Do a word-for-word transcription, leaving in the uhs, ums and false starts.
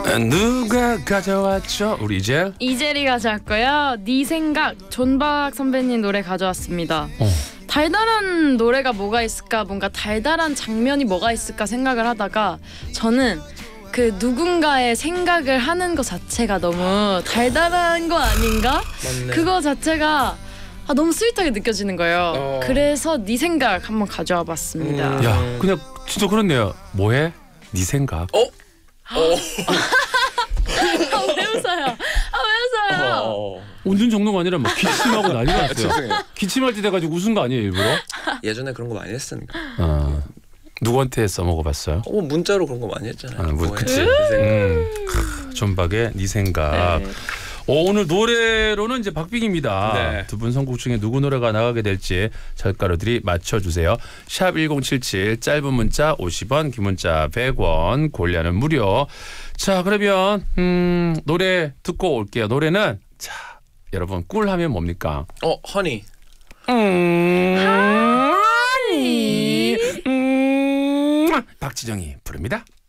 누가 가져왔죠? 우리 이젤? 이젤이 가져왔고요. 네 생각 존박 선배님 노래 가져왔습니다. 어. 달달한 노래가 뭐가 있을까, 뭔가 달달한 장면이 뭐가 있을까 생각을 하다가 저는 그 누군가의 생각을 하는 것 자체가 너무 달달한 거 아닌가? 맞네. 그거 자체가 아, 너무 스윗하게 느껴지는 거예요. 어. 그래서 네 생각 한번 가져와 봤습니다. 음. 야, 그냥 진짜 그렇네요. 뭐해? 네 생각. 어? 어. 아, 왜 웃어요? 아, 왜 웃어요? 어. 웃는 정도가 아니라 막 기침하고 난리가 났어요. 죄송해요. 기침할 때 돼가지고 웃은 거 아니에요, 일부러? 예전에 그런 거 많이 했으니까. 어. 누구한테 써먹어봤어요? 어, 문자로 그런 거 많이 했잖아요. 아, 뭐, 뭐해? 그치. 네 생각. 음, 크, 존박의 네 생각. 네. 어, 오늘 노래로는 이제 박빙입니다. 네. 두 분 선곡 중에 누구 노래가 나가게 될지 찰가루들이 맞춰주세요. 샵 일공칠칠 짧은 문자 오십 원, 긴 문자 백 원, 고릴라는 무료. 자, 그러면 음, 노래 듣고 올게요. 노래는 자, 여러분 꿀 하면 뭡니까? 어, 허니. 음, 음, 박지정이 부릅니다.